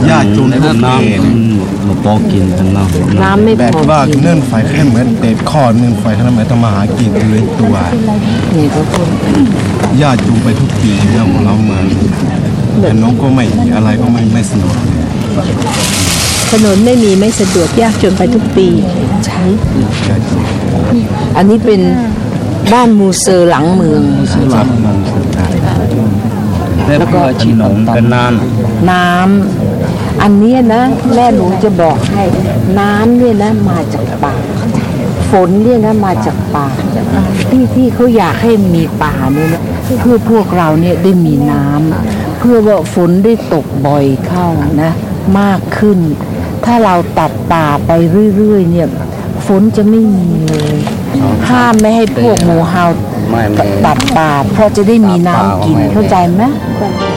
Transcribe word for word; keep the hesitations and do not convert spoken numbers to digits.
ญาติจูนพวกน้ำเราพอกินกันน้ำน้ำไม่พอแบบว่าเนื่นไฟแค่เหมือนเตะข้อเนื่นไฟขนาดไหนต้องมาหากินเลยตัวนี่ทุกคนญาติจูงไปทุกปีแล้วของเรามาแต่น้องก็ไม่อะไรก็ไม่ไม่สนุกถนนไม่มีไม่สะดวกยากจนไปทุกปีใช่อันนี้เป็นบ้านมูเซอร์หลังเมืองแล้วก็ขนมกันน้ำน้ำอันนี้นะแม่หนูจะบอกให้น้ำเนี่ยนะมาจากป่าฝนเนี่ยนะมาจากป่าที่ที่เขาอยากให้มีป่าเนี่ยนะเพื่อพวกเราเนี่ยได้มีน้ำเพื่อว่าฝนได้ตกบ่อยเข้านะมากขึ้นถ้าเราตัดป่าไปเรื่อยๆเนี่ยฝนจะไม่มีเลยห้ามไม่ให้พวกหมูเห่าตัดป่าเพราะจะได้มีน้ำกินเข้าใจไหม